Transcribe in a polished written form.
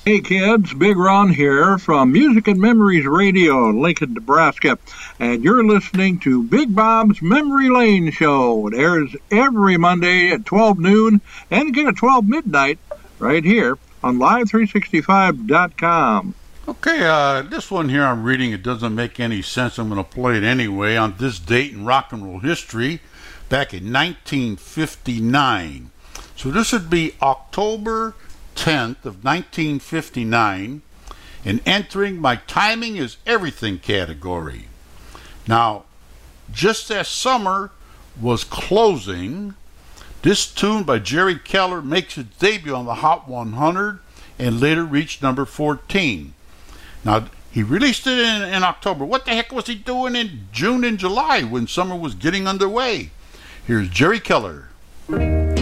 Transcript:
Hey kids, Big Ron here from Music and Memories Radio in Lincoln, Nebraska, and you're listening to Big Bob's Memory Lane Show. It airs every Monday at 12 noon and again at 12 midnight right here on Live365.com. Okay, this one here I'm reading, it doesn't make any sense. I'm going to play it anyway. On this date in rock and roll history, back in 1959. So this would be October 10th of 1959, and entering my Timing is Everything category. Now, just as summer was closing, this tune by Jerry Keller makes its debut on the Hot 100 and later reached number 14. Now, he released it in October. What the heck was he doing in June and July when summer was getting underway? Here's Jerry Keller.